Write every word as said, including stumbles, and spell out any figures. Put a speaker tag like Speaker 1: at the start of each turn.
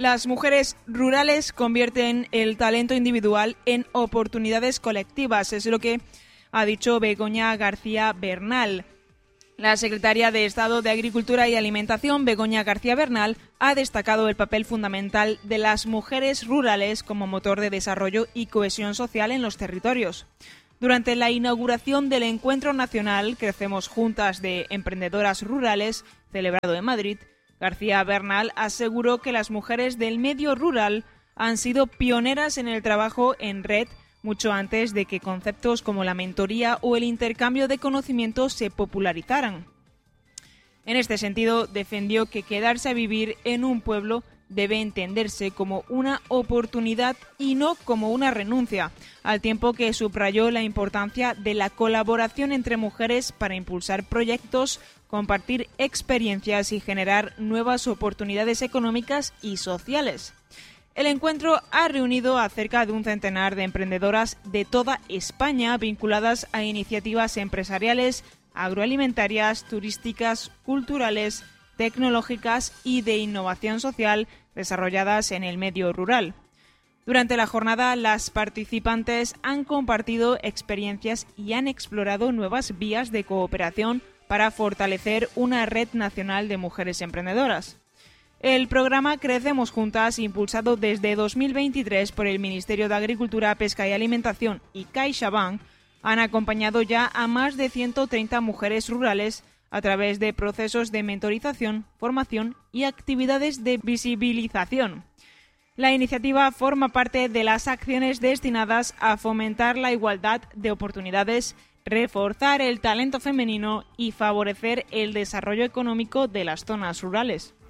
Speaker 1: Las mujeres rurales convierten el talento individual en oportunidades colectivas, es lo que ha dicho Begoña García Bernal. La secretaria de Estado de Agricultura y Alimentación, Begoña García Bernal, ha destacado el papel fundamental de las mujeres rurales como motor de desarrollo y cohesión social en los territorios. Durante la inauguración del Encuentro Nacional Crecemos Juntas de Emprendedoras Rurales, celebrado en Madrid, García Bernal aseguró que las mujeres del medio rural han sido pioneras en el trabajo en red mucho antes de que conceptos como la mentoría o el intercambio de conocimientos se popularizaran. En este sentido, defendió que quedarse a vivir en un pueblo debe entenderse como una oportunidad y no como una renuncia, al tiempo que subrayó la importancia de la colaboración entre mujeres para impulsar proyectos, compartir experiencias y generar nuevas oportunidades económicas y sociales. El encuentro ha reunido a cerca de un centenar de emprendedoras de toda España vinculadas a iniciativas empresariales, agroalimentarias, turísticas, culturales, tecnológicas y de innovación social desarrolladas en el medio rural. Durante la jornada, las participantes han compartido experiencias y han explorado nuevas vías de cooperación para fortalecer una red nacional de mujeres emprendedoras. El programa Crecemos Juntas, impulsado desde dos mil veintitrés por el Ministerio de Agricultura, Pesca y Alimentación y CaixaBank, han acompañado ya a más de ciento treinta mujeres rurales a través de procesos de mentorización, formación y actividades de visibilización. La iniciativa forma parte de las acciones destinadas a fomentar la igualdad de oportunidades, reforzar el talento femenino y favorecer el desarrollo económico de las zonas rurales.